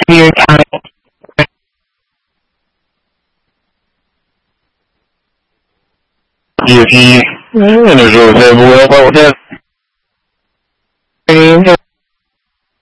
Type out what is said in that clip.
Your time. If he, and there's a little bit of oil, but with that,